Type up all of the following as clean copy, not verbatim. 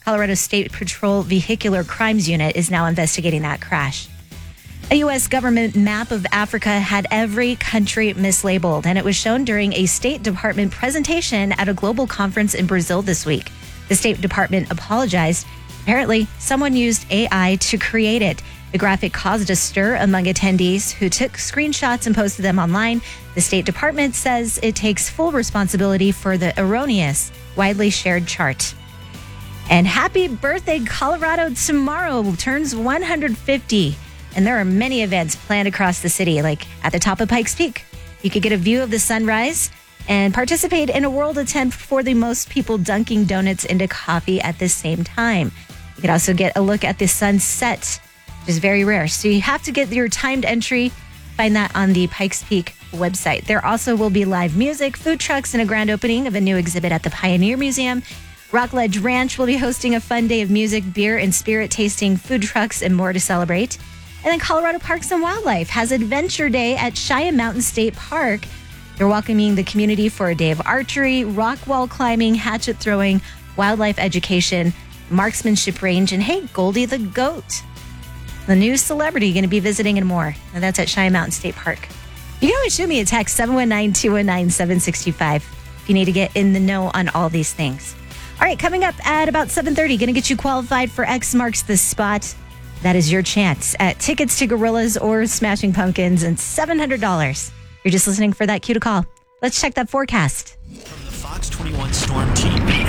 Colorado State Patrol Vehicular Crimes Unit is now investigating that crash. A U.S. government map of Africa had every country mislabeled, and it was shown during a State Department presentation at a global conference in Brazil this week. The State Department apologized. Apparently, someone used AI to create it. The graphic caused a stir among attendees who took screenshots and posted them online. The State Department says it takes full responsibility for the erroneous, widely shared chart. And happy birthday, Colorado tomorrow turns 150. And there are many events planned across the city, like at the top of Pikes Peak. You could get a view of the sunrise and participate in a world attempt for the most people dunking donuts into coffee at the same time. You could also get a look at the sunset, which is very rare. So you have to get your timed entry. Find that on the Pikes Peak website. There also will be live music, food trucks, and a grand opening of a new exhibit at the Pioneer Museum. Rockledge Ranch will be hosting a fun day of music, beer, and spirit tasting, food trucks, and more to celebrate. And then Colorado Parks and Wildlife has Adventure Day at Cheyenne Mountain State Park. They're welcoming the community for a day of archery, rock wall climbing, hatchet throwing, wildlife education, marksmanship range, and hey, Goldie the goat, the new celebrity, going to be visiting and more. And that's at Cheyenne Mountain State Park. You can always shoot me a text, 719-219-7665, if you need to get in the know on all these things. All right, coming up at about 7:30, going to get you qualified for X Marks the Spot. That is your chance at tickets to Gorillas or Smashing Pumpkins and $700. You're just listening for that cue to call. Let's check that forecast. From the Fox 21 Storm Team, the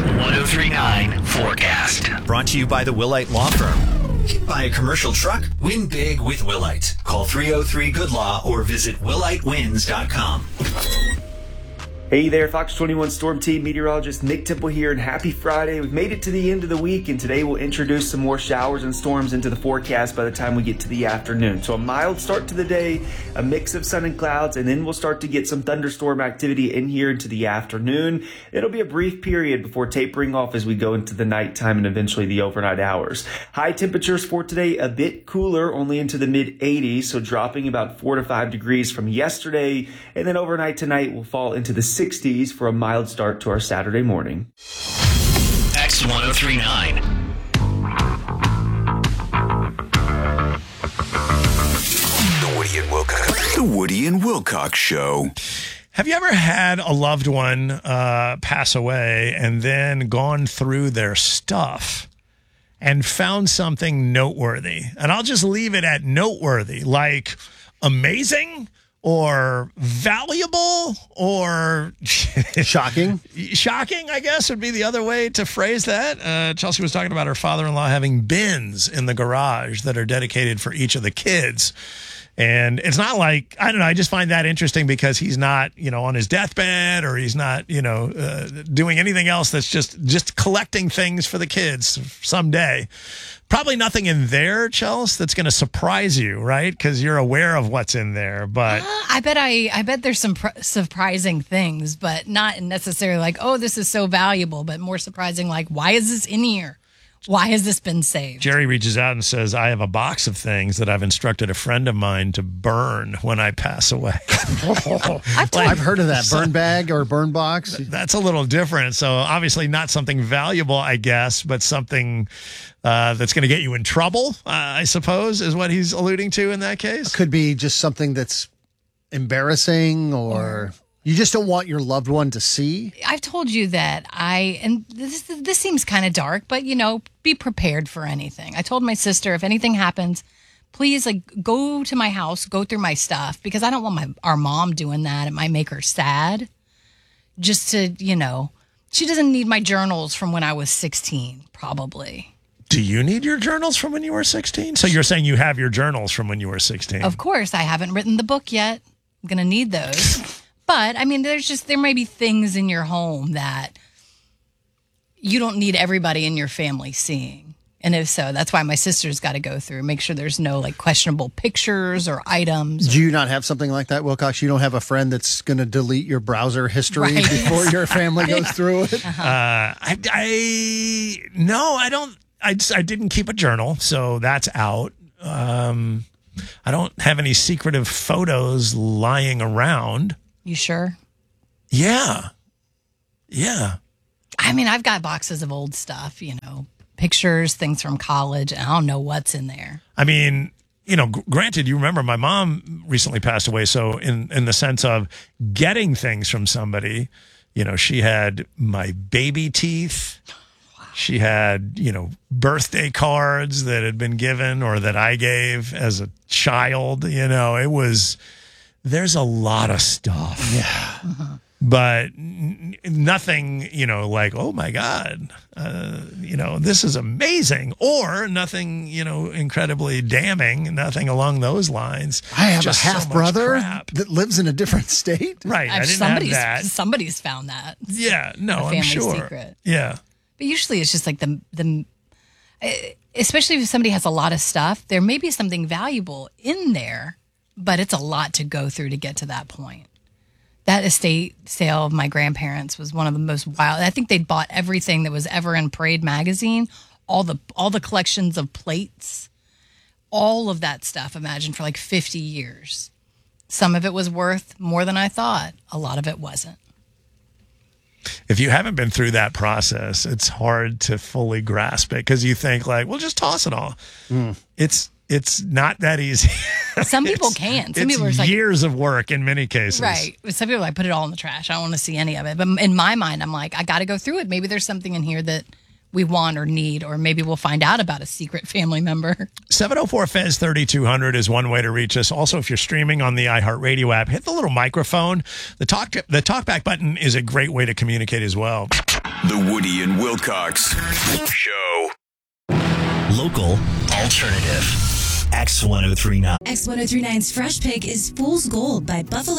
X1039 forecast. Brought to you by the Willite Law Firm. Buy a commercial truck, win big with Willite. Call 303-GOOD-LAW or visit willitewins.com. Hey there, Fox 21 Storm Team meteorologist Nick Temple here, and happy Friday. We've made it to the end of the week, and today we'll introduce some more showers and storms into the forecast by the time we get to the afternoon. So a mild start to the day, a mix of sun and clouds, and then we'll start to get some thunderstorm activity in here into the afternoon. It'll be a brief period before tapering off as we go into the nighttime and eventually the overnight hours. High temperatures for today, a bit cooler, only into the mid-80s, so dropping about 4 to 5 degrees from yesterday, and then overnight tonight will fall into the 60s for a mild start to our Saturday morning. X1039. The Woody and Wilcox Show. Have you ever had a loved one pass away and then gone through their stuff and found something noteworthy? And I'll just leave it at noteworthy, like amazing or valuable or shocking. Shocking, I guess, would be the other way to phrase that. Chelsea was talking about her father-in-law having bins in the garage that are dedicated for each of the kids. And it's not like, I don't know, I just find that interesting because he's not, on his deathbed or he's not, doing anything else that's just collecting things for the kids someday. Probably nothing in there, Chelsea, that's going to surprise you, right? Because you're aware of what's in there. But I bet there's some surprising things, but not necessarily like, oh, this is so valuable, but more surprising like, why is this in here? Why has this been saved? Jerry reaches out and says, I have a box of things that I've instructed a friend of mine to burn when I pass away. I've heard of that. Burn bag or burn box. That's a little different. So obviously not something valuable, I guess, but something that's going to get you in trouble, I suppose, is what he's alluding to in that case. Could be just something that's embarrassing or you just don't want your loved one to see. I've told you that and this seems kind of dark, but be prepared for anything. I told my sister, if anything happens, please go to my house, go through my stuff, because I don't want our mom doing that. It might make her sad. Just to, she doesn't need my journals from when I was 16, probably. Do you need your journals from when you were 16? So you're saying you have your journals from when you were 16? Of course. I haven't written the book yet. I'm going to need those. But, there may be things in your home that you don't need everybody in your family seeing. And if so, that's why my sister's got to go through, make sure there's no questionable pictures or items. Do you not have something like that, Wilcox? You don't have a friend that's going to delete your browser history before your family goes through it? No, I don't. I didn't keep a journal, so that's out. I don't have any secretive photos lying around. You sure? Yeah. I mean, I've got boxes of old stuff, pictures, things from college, and I don't know what's in there. I mean, granted, you remember my mom recently passed away. So in the sense of getting things from somebody, she had my baby teeth. She had, birthday cards that had been given or that I gave as a child. There's a lot of stuff. Yeah. Mm-hmm. But nothing, like, oh my God, this is amazing, or nothing, incredibly damning, nothing along those lines. I have a half brother that lives in a different state. Right. I didn't have that. Somebody's found that. Yeah. No, a family I'm sure. Secret. Yeah. But usually it's just like the, especially if somebody has a lot of stuff, there may be something valuable in there, but it's a lot to go through to get to that point. That estate sale of my grandparents was one of the most wild. I think they'd bought everything that was ever in Parade magazine, all the collections of plates, all of that stuff, imagine, for like 50 years. Some of it was worth more than I thought. A lot of it wasn't. If you haven't been through that process, it's hard to fully grasp it because you think like, well, just toss it all. It's not that easy. Some people can. Some people are like, years of work in many cases. Right. Some people are like, put it all in the trash. I don't want to see any of it. But in my mind, I'm like, I got to go through it. Maybe there's something in here that we want or need, or maybe we'll find out about a secret family member. 704-FEZ-3200 is one way to reach us. Also, if you're streaming on the iHeartRadio app, hit the little microphone. The talkback button is a great way to communicate as well. The Woody and Wilcox Show. Local alternative. X1039. X1039's Fresh Pick is Fool's Gold by Buffalo